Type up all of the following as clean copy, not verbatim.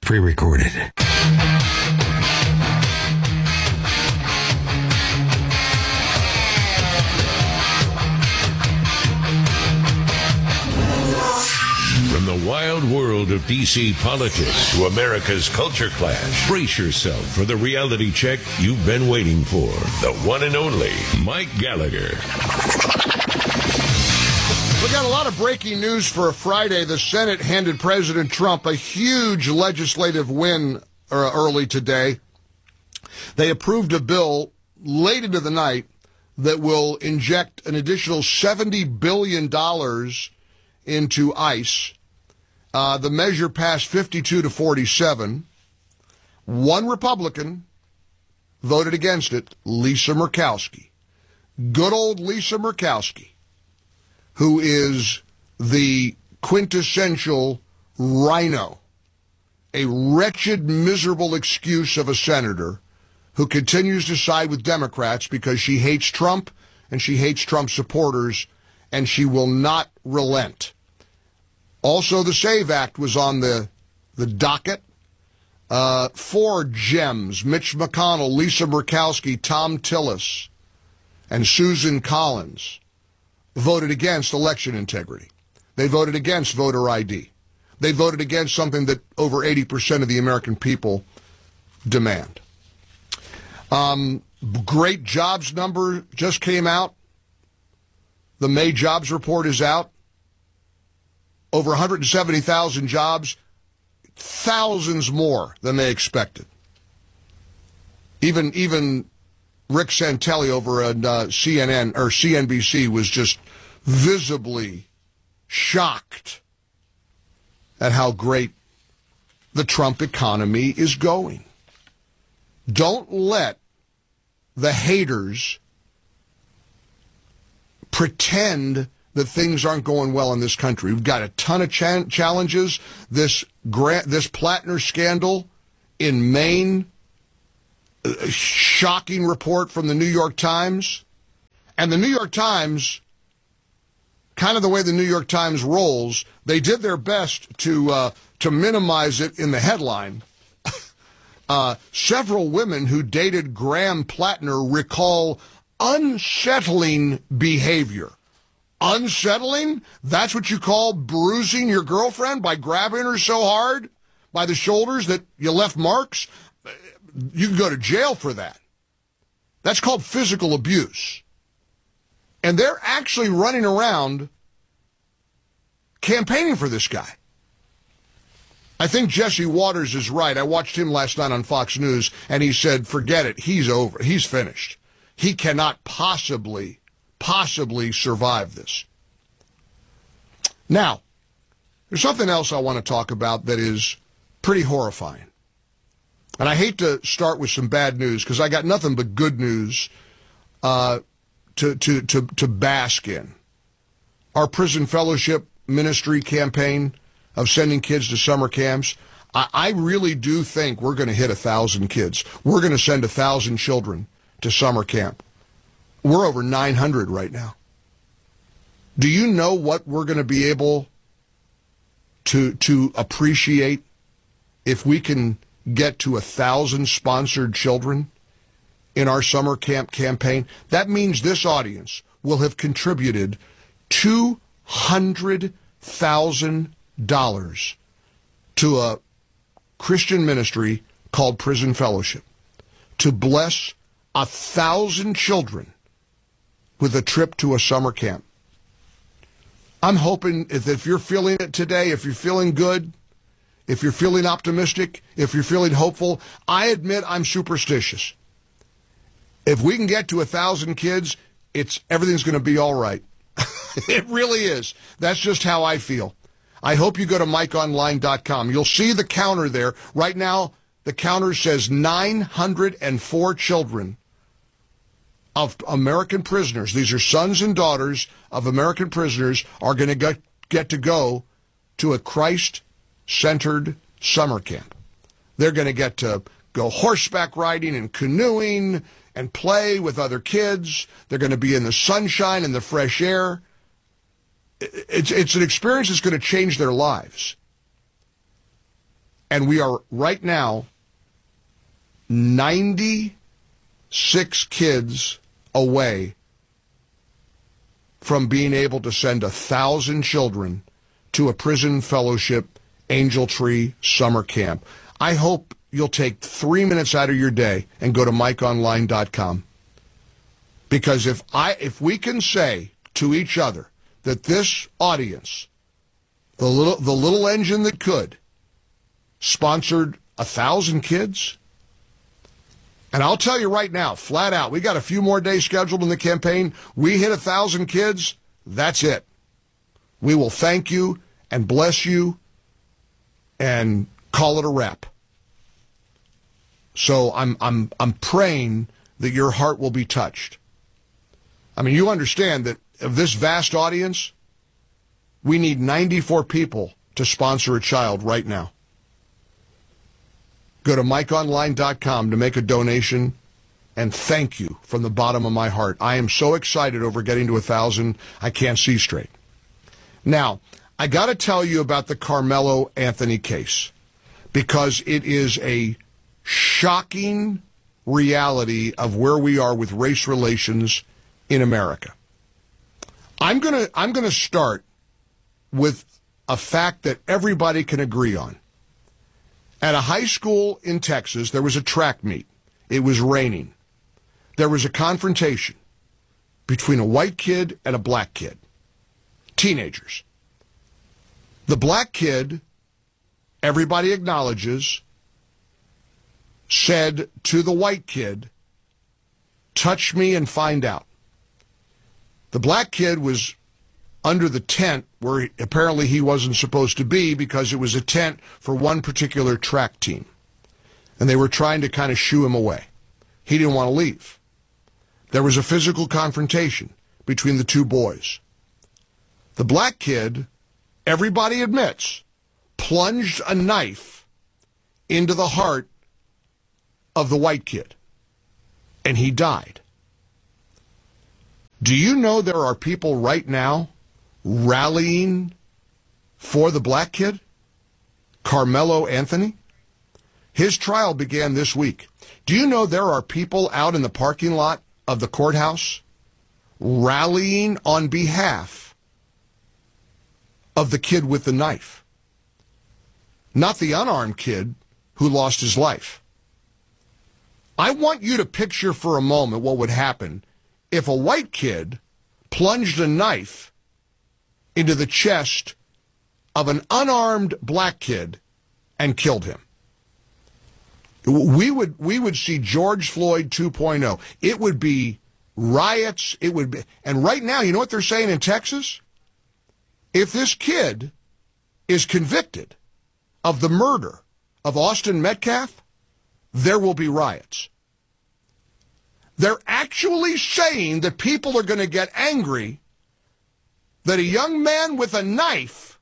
pre-recorded. From the wild world of D.C. politics to America's culture clash, brace yourself for the reality check you've been waiting for. The one and only Mike Gallagher. We got a lot of breaking news for a Friday. The Senate handed President Trump a huge legislative win early today. They approved a bill late into the night that will inject an additional $70 billion into ICE. The measure passed 52 to 47. One Republican voted against it, Lisa Murkowski. Good old Lisa Murkowski, who is the quintessential rhino, a wretched, miserable excuse of a senator who continues to side with Democrats because she hates Trump and she hates Trump supporters, and she will not relent. Also, the SAVE Act was on the docket. Four gems: Mitch McConnell, Lisa Murkowski, Tom Tillis, and Susan Collins voted against election integrity. They voted against voter ID. They voted against something that over 80% of the American people demand. Great jobs number just came out. The May jobs report is out. Over 170,000 jobs, thousands more than they expected. Even Rick Santelli over at CNN or CNBC was just visibly shocked at how great the Trump economy is going. Don't let the haters pretend that things aren't going well in this country. We've got a ton of challenges. This Plattner scandal in Maine, a shocking report from the New York Times. And the New York Times, kind of the way the New York Times rolls, they did their best to minimize it in the headline. Several women who dated Graham Plattner recall unsettling behavior. Unsettling? That's what you call bruising your girlfriend by grabbing her so hard by the shoulders that you left marks? You can go to jail for that. That's called physical abuse. And they're actually running around campaigning for this guy. I think Jesse Waters is right. I watched him last night on Fox News, and he said, forget it, he's over. He's finished. He cannot possibly survive this. Now, there's something else I want to talk about that is pretty horrifying. And I hate to start with some bad news because I got nothing but good news to bask in. Our prison fellowship ministry campaign of sending kids to summer camps, I really do think we're going to hit 1,000 kids. We're going to send 1,000 children to summer camp. We're over 900 right now. Do you know what we're going to be able to appreciate if we can get to 1,000 sponsored children in our summer camp campaign? That means this audience will have contributed $200,000 to a Christian ministry called Prison Fellowship to bless 1,000 children with a trip to a summer camp. I'm hoping if you're feeling it today, if you're feeling good, if you're feeling optimistic, if you're feeling hopeful, I admit I'm superstitious. If we can get to 1,000 kids, everything's going to be all right. It really is. That's just how I feel. I hope you go to MikeOnline.com. You'll see the counter there. Right now, the counter says 904 children of American prisoners. These are sons and daughters of American prisoners are going to get to go to a Christ-centered summer camp. They're going to get to go horseback riding and canoeing and play with other kids. They're going to be in the sunshine and the fresh air. It's an experience that's going to change their lives. And we are right now 96 kids away from being able to send 1,000 children to a prison fellowship Angel Tree summer camp. I hope you'll take 3 minutes out of your day and go to MikeOnline.com. Because if we can say to each other that this audience, the little engine that could, sponsored 1,000 kids, and I'll tell you right now, flat out, we got a few more days scheduled in the campaign. We hit 1,000 kids, that's it. We will thank you and bless you and call it a wrap. So I'm praying that your heart will be touched. I mean, you understand that of this vast audience, we need 94 people to sponsor a child right now. Go to MikeOnline.com to make a donation, and thank you from the bottom of my heart. I am so excited over getting to 1,000, I can't see straight. Now, I got to tell you about the Carmelo Anthony case, because it is a shocking reality of where we are with race relations in America. I'm gonna start with a fact that everybody can agree on. At a high school in Texas, there was a track meet. It was raining. There was a confrontation between a white kid and a black kid. Teenagers. The black kid, everybody acknowledges, said to the white kid, "Touch me and find out." The black kid was under the tent where apparently he wasn't supposed to be, because it was a tent for one particular track team. And they were trying to kind of shoo him away. He didn't want to leave. There was a physical confrontation between the two boys. The black kid, everybody admits, plunged a knife into the heart of the white kid, and he died. Do you know there are people right now rallying for the black kid, Carmelo Anthony? His trial began this week. Do you know there are people out in the parking lot of the courthouse rallying on behalf of the kid with the knife? Not the unarmed kid who lost his life. I want you to picture for a moment what would happen if a white kid plunged a knife into the chest of an unarmed black kid and killed him. We would see George Floyd 2.0. It would be riots. It would be, and right now, you know what they're saying in Texas? If this kid is convicted of the murder of Austin Metcalf, there will be riots. They're actually saying that people are going to get angry that a young man with a knife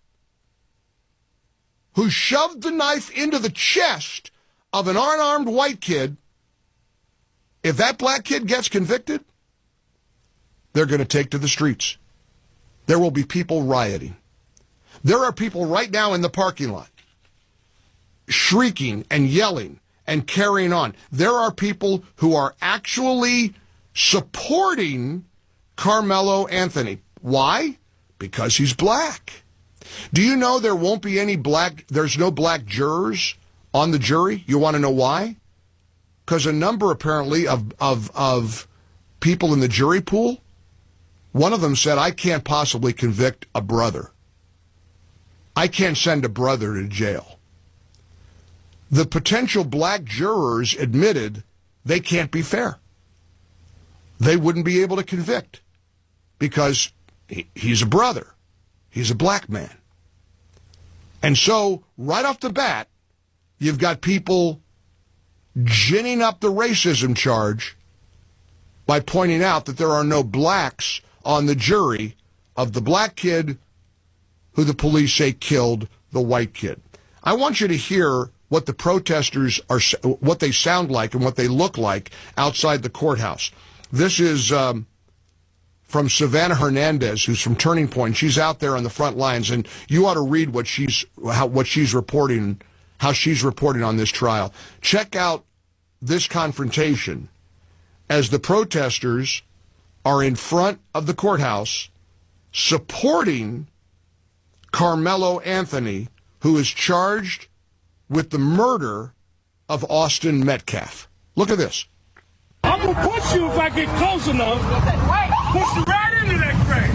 who shoved the knife into the chest of an unarmed white kid, if that black kid gets convicted, they're going to take to the streets. There will be people rioting. There are people right now in the parking lot shrieking and yelling and carrying on. There are people who are actually supporting Carmelo Anthony. Why? Because he's black. Do you know there won't be any there's no black jurors on the jury? You want to know why? Because a number, apparently, of people in the jury pool, one of them said, "I can't possibly convict a brother. I can't send a brother to jail." The potential black jurors admitted they can't be fair. They wouldn't be able to convict because he's a brother. He's a black man. And so, right off the bat, you've got people ginning up the racism charge by pointing out that there are no blacks on the jury of the black kid who the police say killed the white kid. I want you to hear what the protesters are, what they sound like and what they look like outside the courthouse. This is from Savannah Hernandez, who's from Turning Point. She's out there on the front lines, and you ought to read what she's reporting, how she's reporting on this trial. Check out this confrontation as the protesters are in front of the courthouse supporting Carmelo Anthony, who is charged with the murder of Austin Metcalf. Look at this. I'm going to push you if I get close enough. Push you right into that grave.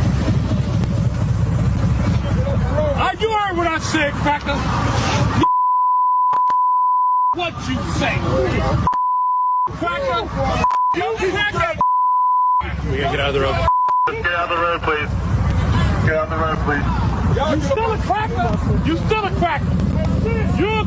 You heard what I said, cracker. What you say. Cracker. You cracker. We gotta get out of the road. Get out of the road, please. Get out of the road, please. You still a cracker. You still a cracker. You're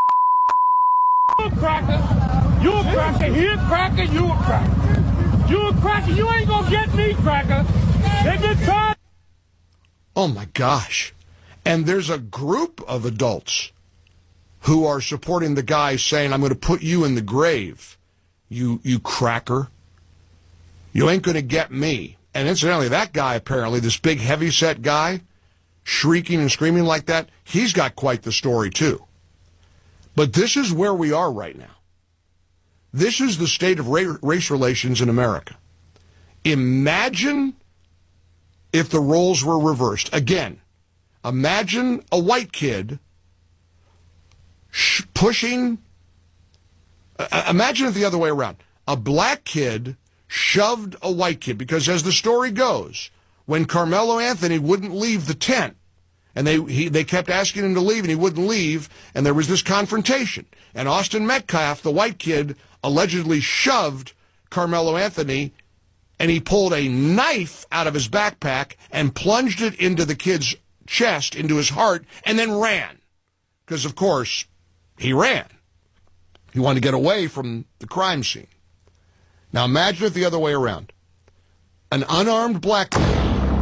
a cracker. You a cracker. He a cracker. You a cracker. You a cracker. You ain't gonna get me, cracker. They get tired. Oh my gosh. And there's a group of adults who are supporting the guy saying, I'm going to put you in the grave, you cracker. You ain't going to get me. And incidentally, that guy apparently, this big heavyset guy, shrieking and screaming like that, he's got quite the story too. But this is where we are right now. This is the state of race relations in America. Imagine if the roles were reversed. Again, imagine a white kid pushing, imagine it the other way around. A black kid shoved a white kid, because as the story goes, when Carmelo Anthony wouldn't leave the tent, and they kept asking him to leave, and he wouldn't leave, and there was this confrontation. And Austin Metcalf, the white kid, allegedly shoved Carmelo Anthony, and he pulled a knife out of his backpack and plunged it into the kid's chest, into his heart, and then ran. Because, of course, he ran. He wanted to get away from the crime scene. Now imagine it the other way around. An unarmed black kid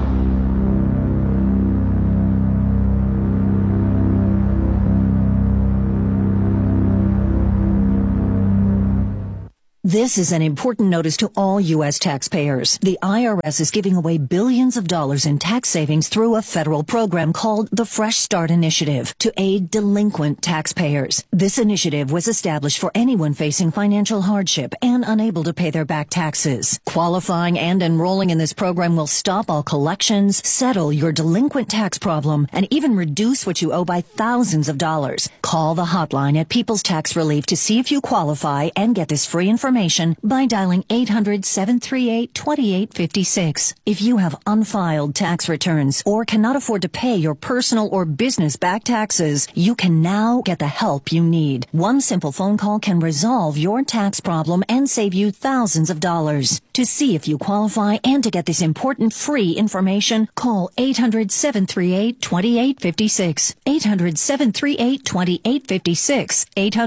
This is an important notice to all U.S. taxpayers. The IRS is giving away billions of dollars in tax savings through a federal program called the Fresh Start Initiative to aid delinquent taxpayers. This initiative was established for anyone facing financial hardship and unable to pay their back taxes. Qualifying and enrolling in this program will stop all collections, settle your delinquent tax problem, and even reduce what you owe by thousands of dollars. Call the hotline at People's Tax Relief to see if you qualify and get this free information by dialing 800-738-2856. If you have unfiled tax returns or cannot afford to pay your personal or business back taxes, you can now get the help you need. One simple phone call can resolve your tax problem and save you thousands of dollars. To see if you qualify and to get this important free information, call 800-738-2856. 800-738-2856.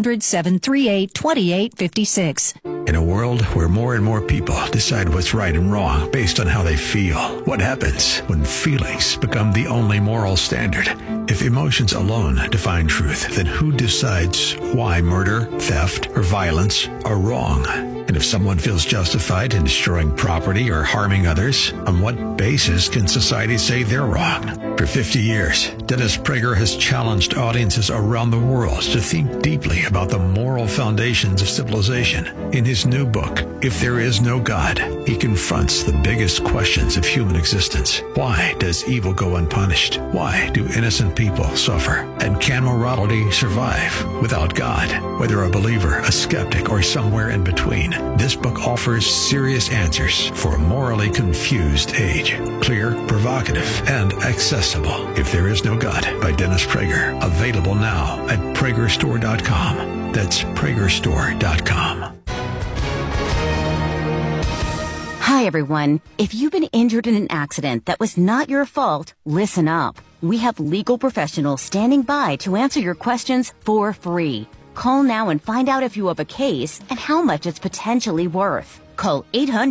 800-738-2856. In a world where more and more people decide what's right and wrong based on how they feel, what happens when feelings become the only moral standard? If emotions alone define truth, then who decides why murder, theft, or violence are wrong? And if someone feels justified in destroying property or harming others, on what basis can society say they're wrong? For 50 years, Dennis Prager has challenged audiences around the world to think deeply about the moral foundations of civilization. In his new book, If There Is No God, he confronts the biggest questions of human existence. Why does evil go unpunished? Why do innocent people suffer? And can morality survive without God? Whether a believer, a skeptic, or somewhere in between, this book offers serious answers for a morally confused age. Clear, provocative, and accessible. If There Is No God by Dennis Prager. Available now at PragerStore.com. That's PragerStore.com. Hi, everyone. If you've been injured in an accident that was not your fault, listen up. We have legal professionals standing by to answer your questions for free. Call now and find out if you have a case and how much it's potentially worth. Call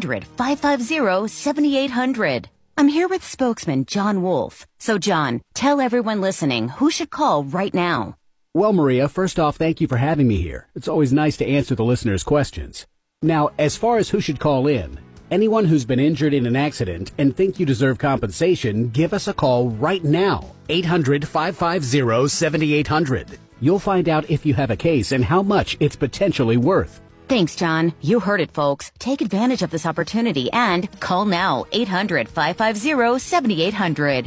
800-550-7800. I'm here with spokesman John Wolf. So, John, tell everyone listening who should call right now. Well, Maria, first off, thank you for having me here. It's always nice to answer the listeners' questions. Now, as far as who should call in, Anyone who's been injured in an accident and think you deserve compensation, give us a call right now. 800-550-7800. You'll find out if you have a case and how much it's potentially worth. Thanks, John. You heard it, folks. Take advantage of this opportunity and call now. 800-550-7800.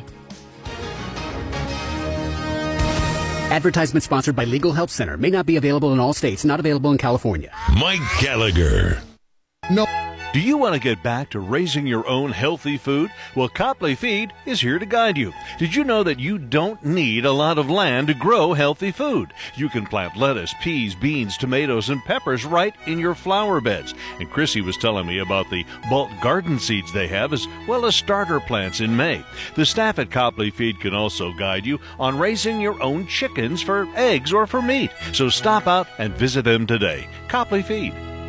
Advertisement sponsored by Legal Help Center. May not be available in all states. Not available in California. Mike Gallagher. No. Do you want to get back to raising your own healthy food? Well, Copley Feed is here to guide you. Did you know that you don't need a lot of land to grow healthy food? You can plant lettuce, peas, beans, tomatoes, and peppers right in your flower beds. And Chrissy was telling me about the bulk garden seeds they have, as well as starter plants in May. The staff at Copley Feed can also guide you on raising your own chickens for eggs or for meat. So stop out and visit them today. Copley Feed.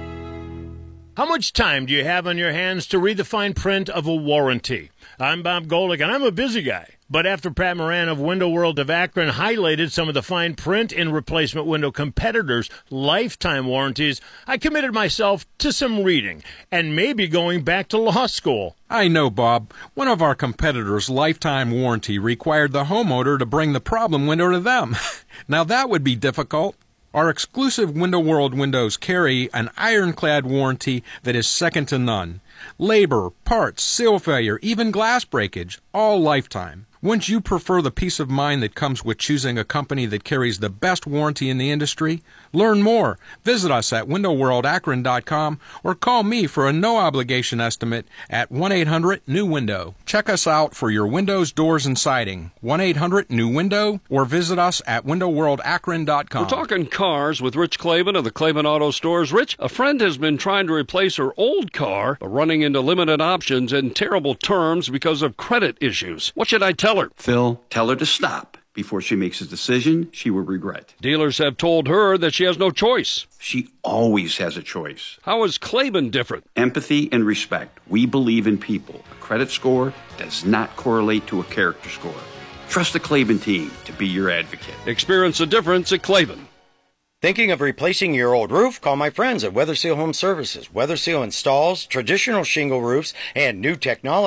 How much time do you have on your hands to read the fine print of a warranty? I'm Bob Golick, and I'm a busy guy. But after Pat Moran of Window World of Akron highlighted some of the fine print in replacement window competitors' lifetime warranties, I committed myself to some reading and maybe going back to law school. I know, Bob. One of our competitors' lifetime warranty required the homeowner to bring the problem window to them. Now that would be difficult. Our exclusive Window World windows carry an ironclad warranty that is second to none. Labor, parts, seal failure, even glass breakage, all lifetime. Wouldn't you prefer the peace of mind that comes with choosing a company that carries the best warranty in the industry? Learn more. Visit us at windowworldakron.com or call me for a no-obligation estimate at 1-800-NEW-WINDOW. Check us out for your windows, doors, and siding. 1-800-NEW-WINDOW or visit us at windowworldakron.com. We're talking cars with Rich Clavin of the Clavin Auto Stores. Rich, a friend has been trying to replace her old car, but running into limited options and terrible terms because of credit issues. What should I tell her? Phil, tell her to stop. Before she makes a decision she will regret. Dealers have told her that she has no choice. She always has a choice. How is Clavin different? Empathy and respect. We believe in people. A credit score does not correlate to a character score. Trust the Clavin team to be your advocate. Experience the difference at Clavin. Thinking of replacing your old roof? Call my friends at Weather Seal Home Services. Weather Seal installs traditional shingle roofs and new technology.